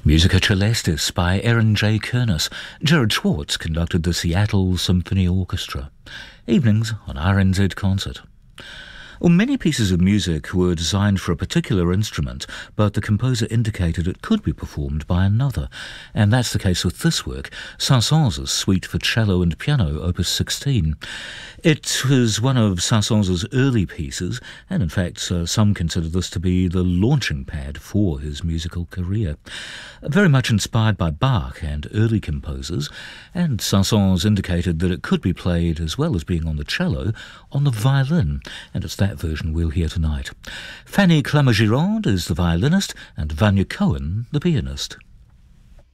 Musica Celestis by Aaron J. Kernis. Jared Schwartz conducted the Seattle Symphony Orchestra. Evenings on RNZ Concert. Well, many pieces of music were designed for a particular instrument, but the composer indicated it could be performed by another, and that's the case with this work, Saint-Saëns' Suite for Cello and Piano, Opus 16. It was one of Saint-Saëns' early pieces, and in fact some consider this to be the launching pad for his musical career. Very much inspired by Bach and early composers, and Saint-Saëns indicated that it could be played, as well as being on the cello, on the violin, and it's that version we'll hear tonight. Fanny Clamart-Girard is the violinist and Vanya Cohen the pianist.